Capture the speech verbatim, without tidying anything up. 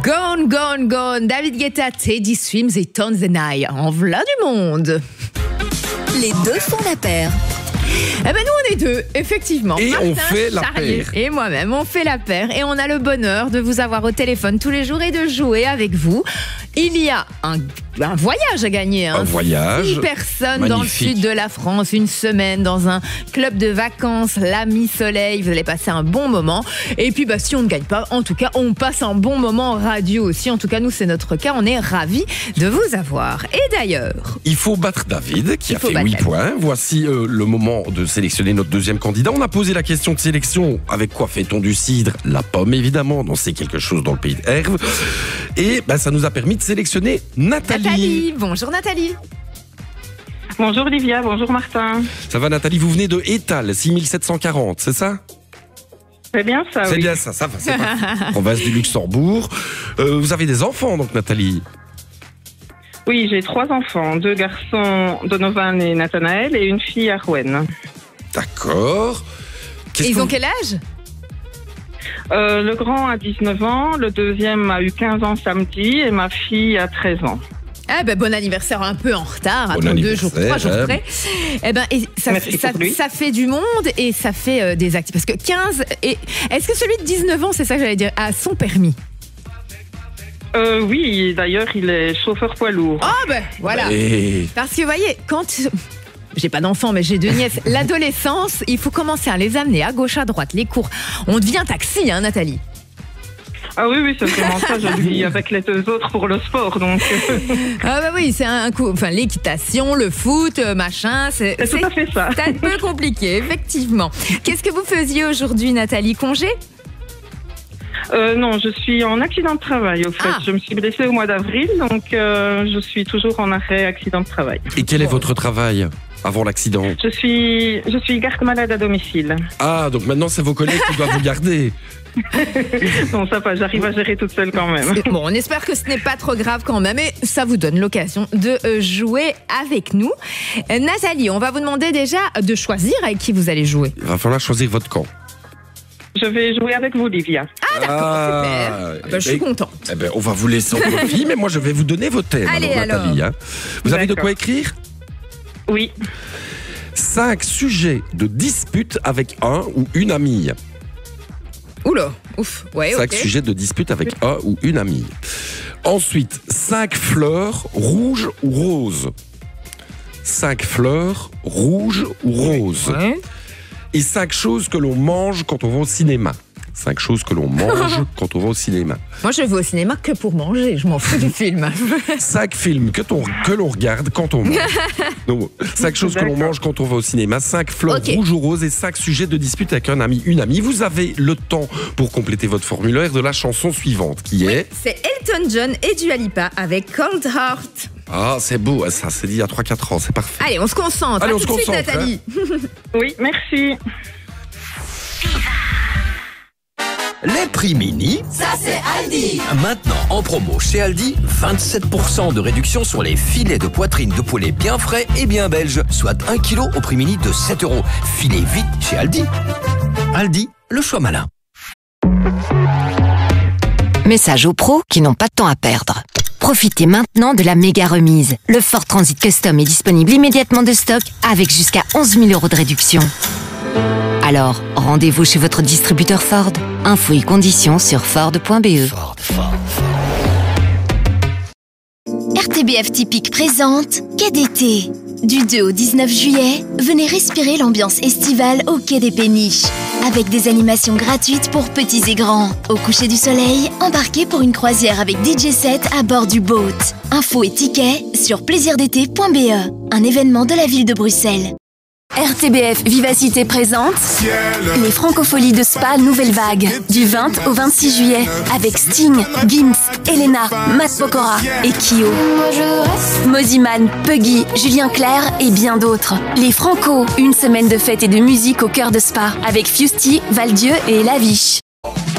Gone, gone, gone. David Guetta, Teddy Swims et Tones and I. En v'là du monde. Les deux font la paire. Eh ben nous on est deux, effectivement. Et Martin on fait la Charrier paire. Et moi-même, on fait la paire. Et on a le bonheur de vous avoir au téléphone tous les jours et de jouer avec vous. Il y a un, un voyage à gagner. Hein. Un voyage. Six personnes dans le Magnifique. sud de la France, une semaine dans un club de vacances, l'Ami Soleil. Vous allez passer un bon moment. Et puis bah, si on ne gagne pas, en tout cas, on passe un bon moment en radio aussi. En tout cas, nous, c'est notre cas. On est ravis de vous avoir. Et d'ailleurs... Il faut battre David, qui Il a faut fait battre huit David. points. Voici euh, le moment de sélectionner notre deuxième candidat. On a posé la question de sélection. Avec quoi fait-on du cidre? La pomme, évidemment. On sait quelque chose dans le pays de Herve. Et ben, ça nous a permis de sélectionner Nathalie. Nathalie, bonjour Nathalie. Bonjour Olivia, bonjour Martin. Ça va Nathalie? Vous venez de Étal, six mille sept cent quarante, c'est ça? C'est bien ça, C'est oui. bien ça, ça va, c'est parfait. Province du Luxembourg. Euh, vous avez des enfants donc Nathalie? Oui, j'ai trois enfants, deux garçons, Donovan et Nathanaël, et une fille, Arwen. D'accord. Qu'est-ce Ils que ont vous- quel âge? Euh, le grand a dix-neuf ans, le deuxième a eu quinze ans samedi, et ma fille a treize ans. Ah ben bon anniversaire, un peu en retard, Bon attends deux jours, trois anniversaire, jours hein. près. Eh ben et ça, Merci ça, pour lui. ça fait du monde et ça fait euh, des actifs. Parce que quinze et est-ce que celui de dix-neuf ans, c'est ça que j'allais dire, a son permis? Euh, oui, d'ailleurs, il est chauffeur poids lourd. Ah ben voilà. Et- Parce que vous voyez, quand j'ai pas d'enfants, mais j'ai deux nièces. L'adolescence, il faut commencer à les amener à gauche, à droite, les cours. On devient taxi, hein, Nathalie. Ah oui, oui, c'est vraiment ça, je le vis avec les deux autres pour le sport, donc Ah bah oui, c'est un coup. Enfin, l'équitation, le foot, euh, machin, c'est c'est tout à fait ça. c'est un peu compliqué, effectivement. Qu'est-ce que vous faisiez aujourd'hui, Nathalie? Congé? Euh, non, je suis en accident de travail, au fait. Ah. Je me suis blessée au mois d'avril, donc euh, je suis toujours en arrêt accident de travail. Et quel est votre travail avant l'accident? Je suis, je suis garde malade à domicile. Ah, donc maintenant c'est vos collègues qui doivent vous garder. Bon, ça va, j'arrive à gérer toute seule quand même. Bon, on espère que ce n'est pas trop grave quand même, et ça vous donne l'occasion de euh, jouer avec nous. Euh, Nathalie, on va vous demander déjà de choisir avec qui vous allez jouer. Il va falloir choisir votre camp. Je vais jouer avec vous, Olivia. Ah d'accord, Ah, super. Ah bah, je suis eh ben, contente. Eh ben, on va vous laisser en profit, mais moi je vais vous donner vos thèmes. Allez, alors, Nathalie, hein. Vous avez de D'accord. quoi écrire? Oui. Cinq sujets de dispute avec un ou une amie. Oula, ouf, ouais, Cinq ok. sujets de dispute avec un ou une amie. Ensuite, cinq fleurs rouges ou roses. Cinq fleurs rouges ou roses. Ouais. Et cinq choses que l'on mange quand on va au cinéma. Cinq choses que l'on mange quand on va au cinéma. Moi, je vais au cinéma que pour manger, je m'en fous du film. Cinq films que, ton- que l'on regarde quand on mange. Donc, cinq choses que l'on D'accord. mange quand on va au cinéma. Cinq fleurs Ok. rouges ou roses et cinq sujets de dispute avec un ami, une amie. Vous avez le temps pour compléter votre formulaire de la chanson suivante qui est... C'est Elton John et Dua Lipa avec Cold Heart. Ah, c'est beau, ça, c'est dit il y a trois quatre ans, c'est parfait. Allez, on se concentre. Allez, À on tout se de suite, concentre, Nathalie. Oui, merci. Les prix mini, Ça, c'est Aldi. maintenant en promo chez Aldi, vingt-sept pour cent de réduction sur les filets de poitrine de poulet bien frais et bien belges, soit un kilo au prix mini de sept euros. Filez vite chez Aldi. Aldi, le choix malin. Message aux pros qui n'ont pas de temps à perdre. Profitez maintenant de la méga remise. Le Ford Transit Custom est disponible immédiatement de stock avec jusqu'à onze mille euros de réduction. Alors, rendez-vous chez votre distributeur Ford. Infos et conditions sur ford point b e. Ford, Ford, Ford. R T B F Typique présente Quai d'été. Du deux au dix-neuf juillet, venez respirer l'ambiance estivale au Quai des Péniches. Avec des animations gratuites pour petits et grands. Au coucher du soleil, embarquez pour une croisière avec D J set à bord du boat. Infos et tickets sur plaisir d'été point b e. Un événement de la ville de Bruxelles. R T B F Vivacité présente les Francopholies de Spa Nouvelle Vague du vingt au vingt-six juillet avec Sting, Gims, Elena, Matt Pokora et Kyo. Moziman, Puggy, Julien Clerc et bien d'autres. Les Franco, une semaine de fête et de musique au cœur de Spa avec Fusty, Valdieu et Laviche.